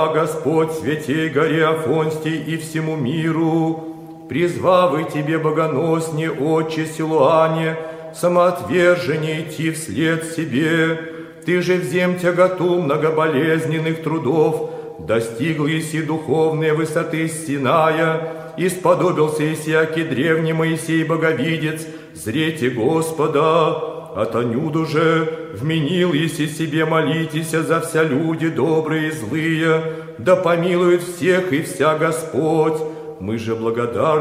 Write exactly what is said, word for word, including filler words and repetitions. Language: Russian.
Господь святей горе Афонстий и всему миру, призвавы тебе богоносне, Отче Силуане, самоотвержение идти вслед себе. Ты же взем тяготу многоболезненных трудов, достигл еси духовные высоты Синая, и сподобился есяки древний Моисей Боговидец, зрете Господа. Отонюду же вменил еси себе молитесь за вся люди добрые и злые, да помилует всех и вся Господь. Мы же благодарны